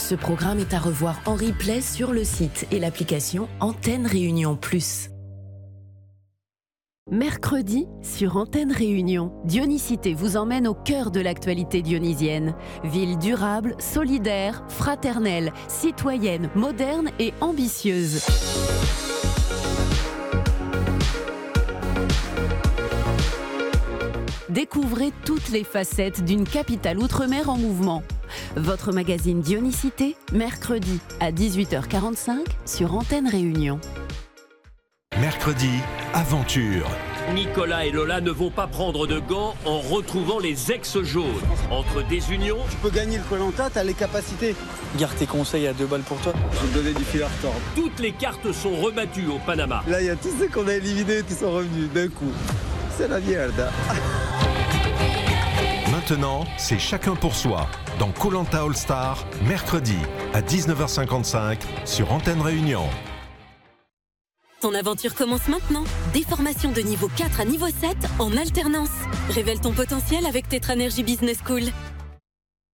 Ce programme est à revoir en replay sur le site et l'application Antenne Réunion Plus. Mercredi, sur Antenne Réunion, Dionysité vous emmène au cœur de l'actualité dionysienne. Ville durable, solidaire, fraternelle, citoyenne, moderne et ambitieuse. Découvrez toutes les facettes d'une capitale outre-mer en mouvement. Votre magazine Dionysité, mercredi à 18h45 sur Antenne Réunion. Mercredi, aventure. Nicolas et Lola ne vont pas prendre de gants en retrouvant les ex-jaunes. Entre désunions, tu peux gagner le Koh-Lanta, t'as les capacités. Garde tes conseils à 2 balles pour toi. Je vais te donner du fil à retordre. toutes les cartes sont rebattues au Panama. Là, il y a tous ceux qu'on a éliminés qui sont revenus d'un coup. C'est la merde. Maintenant, c'est chacun pour soi. Dans Koh-Lanta All-Star, mercredi à 19h55 sur Antenne Réunion. Ton aventure commence maintenant. Des formations de niveau 4 à niveau 7 en alternance. Révèle ton potentiel avec Tetra Energy Business School.